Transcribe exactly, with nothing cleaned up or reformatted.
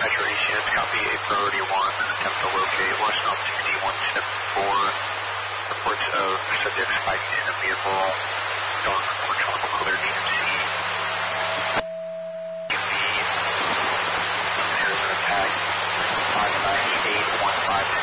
Saturation, copy a priority one, attempt to locate West Altitude one seven four. Reports of subjects hiding in a vehicle. Dawn report tropical clear D M C. U V. Arizona tag five nine eight one five.